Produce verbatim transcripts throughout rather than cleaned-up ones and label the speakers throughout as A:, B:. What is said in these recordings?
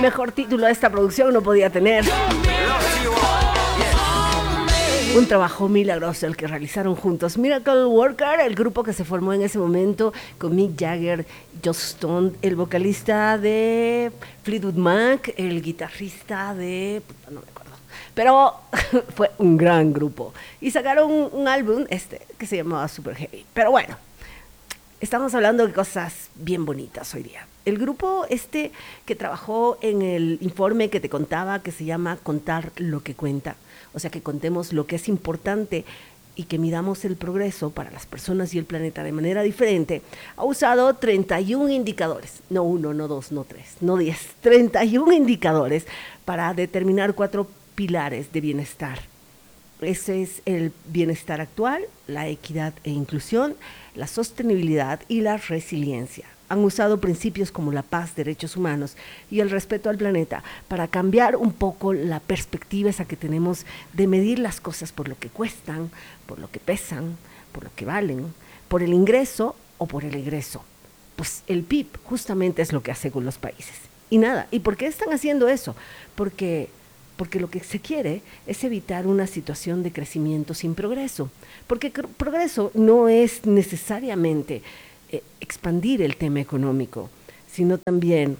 A: Mejor título de esta producción no podía tener. Un trabajo milagroso el que realizaron juntos. Miracle Worker, el grupo que se formó en ese momento con Mick Jagger, Joss Stone, el vocalista de Fleetwood Mac, el guitarrista de... no me acuerdo. Pero fue un gran grupo. Y sacaron un, un álbum este que se llamaba Super Heavy. Pero bueno, estamos hablando de cosas bien bonitas hoy día. El grupo este que trabajó en el informe que te contaba, que se llama Contar lo que cuenta, o sea, que contemos lo que es importante y que midamos el progreso para las personas y el planeta de manera diferente, ha usado treinta y uno indicadores, no uno, no dos, no tres, no diez, treinta y uno indicadores para determinar cuatro pilares de bienestar. Ese es el bienestar actual, la equidad e inclusión, la sostenibilidad y la resiliencia. Han usado principios como la paz, derechos humanos y el respeto al planeta para cambiar un poco la perspectiva esa que tenemos de medir las cosas por lo que cuestan, por lo que pesan, por lo que valen, por el ingreso o por el egreso. Pues el P I B justamente es lo que hace con los países. Y nada, ¿y por qué están haciendo eso? Porque... porque lo que se quiere es evitar una situación de crecimiento sin progreso, porque cr- progreso no es necesariamente eh, expandir el tema económico, sino también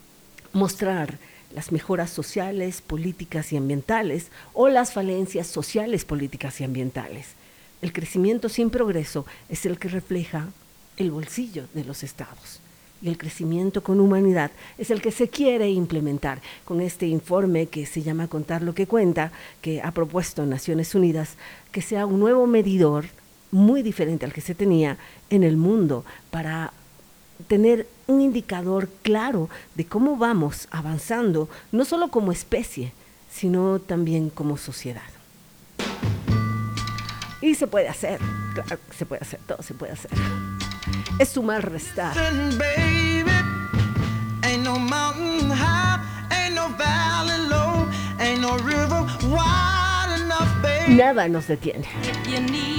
A: mostrar las mejoras sociales, políticas y ambientales o las falencias sociales, políticas y ambientales. El crecimiento sin progreso es el que refleja el bolsillo de los estados. Y el crecimiento con humanidad es el que se quiere implementar con este informe que se llama Contar lo que cuenta, que ha propuesto Naciones Unidas, que sea un nuevo medidor muy diferente al que se tenía en el mundo para tener un indicador claro de cómo vamos avanzando, no solo como especie, sino también como sociedad. Y se puede hacer, claro que se puede hacer, todo se puede hacer. Es sumar, restar. Nada nos detiene.